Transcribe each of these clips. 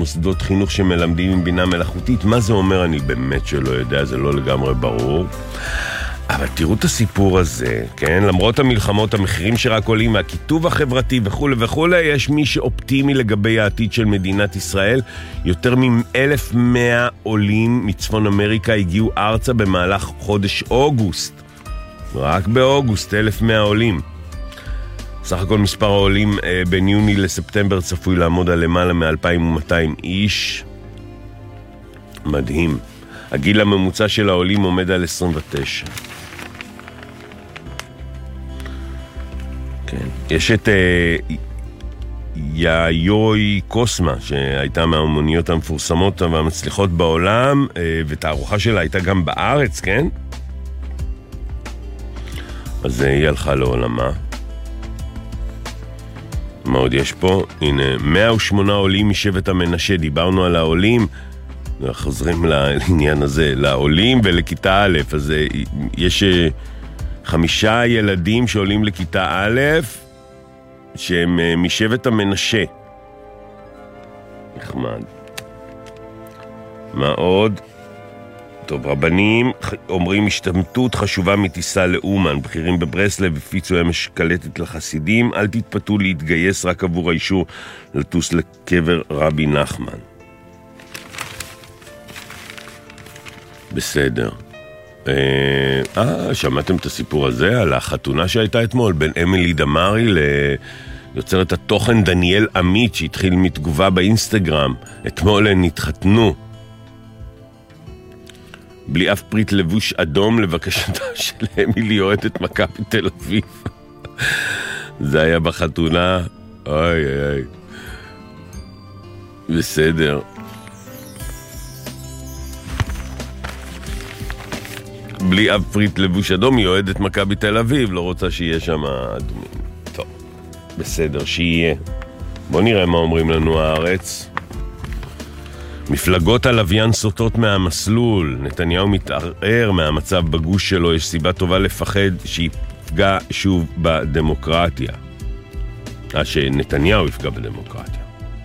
מוסדות חינוך שמלמדים עם בינה מלאכותית. מה זה אומר? אני באמת שלא יודע, זה לא לגמרי ברור. אבל תראו את הסיפור הזה, כן? למרות המלחמות, המחירים שרק עולים, והכיתוב החברתי וכו' וכו', יש מי שאופטימי לגבי העתיד של מדינת ישראל. יותר מ-1,100 עולים מצפון אמריקה הגיעו ארצה במהלך חודש אוגוסט. רק באוגוסט 1,100 עולים. סך הכל מספר העולים בין יוני לספטמבר צפוי לעמוד על למעלה מ-2,200 איש. מדהים. הגיל הממוצע של העולים עומד על 29. כן. יש את יאיוי קוסמה, שהייתה מהאומניות המפורסמות והמצליחות בעולם, ותערוכה שלה הייתה גם בארץ, כן? אז היא הלכה לעולמה. מה עוד יש פה? הנה, 108 עולים משבט המנשה. דיברנו על העולים, חוזרים לעניין הזה, לעולים ולכיתה א'. אז יש 5 ילדים שעולים לכיתה א', שהם משבט המנשה. נחמד. מה עוד? טוב, רבנים אומרים השתמטות חשובה מטיסה לאומן. בכירים בברסלב הפיצו אמש קלטת לחסידים, אל תתפתו להתגייס רק עבור האישור לטוס לקבר רבי נחמן. בסדר. שמעתם את הסיפור הזה על החתונה שהייתה אתמול בין אמילי דמרי ליוצרת התוכן דניאל עמית, שהתחיל מתגובה באינסטגרם. אתמול הן התחתנו בלי אף פריט לבוש אדום, לבקשתה של אמילי אוהדת מכבי תל אביב. זה היה בחתונה. אוי אוי. בסדר. בלי אף פריט לבוש אדום, היא אוהדת מכבי תל אביב, לא רוצה שיהיה שם אדומים. טוב, בסדר, שיהיה. בוא נראה מה אומרים לנו הארץ. מפלגות הלוויין סוטות מהמסלול. נתניהו מתערער מהמצב בגוש שלו. יש סיבה טובה לפחד שיפגע שוב בדמוקרטיה. שנתניהו יפגע בדמוקרטיה.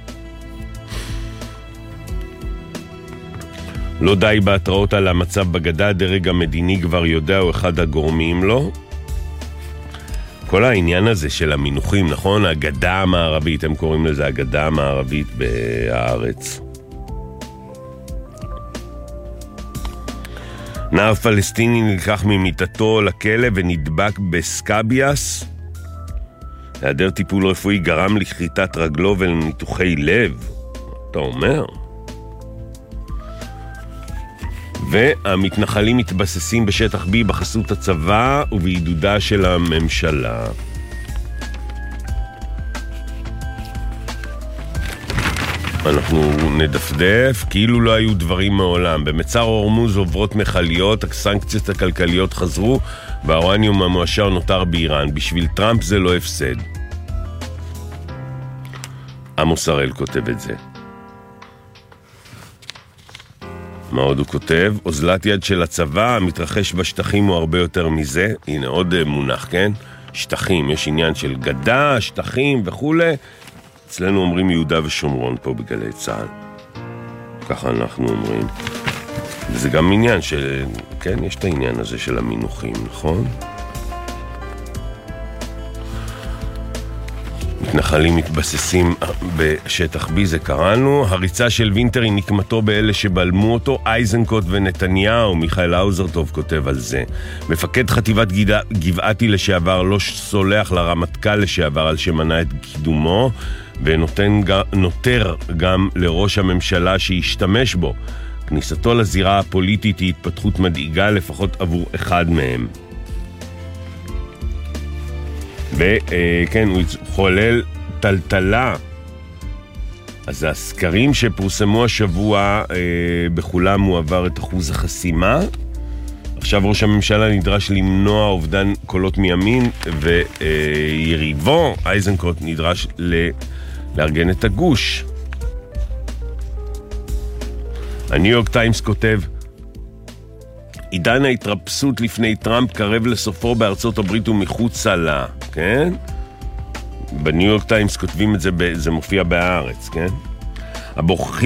לא די בהתראות על המצב בגדה, הדרג המדיני כבר יודע, הוא אחד הגורמים לו. כל העניין הזה של המינוחים, נכון? הגדה המערבית, הם קוראים לזה הגדה המערבית בארץ. נער פלסטיני נלקח ממיטתו לכלא ונדבק בסקאביאס. היעדר טיפול רפואי גרם לכריתת רגלו ולניתוחי לב. אתה אומר? והמתנחלים מתבססים בשטח B בחסות הצבא ובעידודה של הממשלה. אנחנו נדפדף כאילו לא היו דברים מעולם. במצר הורמוז עוברות מחליות, הסנקציות הכלכליות חזרו, והאורניום המועשר נותר באיראן. בשביל טראמפ זה לא הפסד. עמוס הראל כותב את זה. מה עוד הוא כותב? אוזלת יד של הצבא, המתרחש בשטחים הוא הרבה יותר מזה. הנה עוד מונח, כן? שטחים, יש עניין של גדה, שטחים וכו'. אצלנו אומרים יהודה ושומרון פה בגלי צה"ל. ככה אנחנו אומרים. וזה גם עניין של, כן, יש את העניין הזה של המינוחים, נכון? מתנחלים מתבססים בשטח B, זה קראנו. הריצה של וינטר היא נקמתו באלה שבלמו אותו, אייזנקוט ונתניהו. מיכאל האוזרטוב כותב על זה. מפקד חטיבת גבעתי לשעבר לא סולח לרמטכ"ל לשעבר על שמנע את קידומו, ונותר גם לראש הממשלה שישתמש בו. כניסתו לזירה הפוליטית היא התפתחות מדאיגה לפחות עבור אחד מהם. וכן, הוא חולל טלטלה. אז הסקרים שפורסמו השבוע בכולם הוא עבר את אחוז החסימה. עכשיו ראש הממשלה נדרש למנוע אובדן קולות מימין, ויריבו אייזנקוט נדרש לארגן את הגוש. הניו יורק טיימס כותב, עידן ההתרפסות לפני טראמפ קרב לסופו בארצות הברית ומחוצה לה, כן? בניו יורק טיימס כותבים את זה, זה מופיע בהארץ, כן? הבוחרים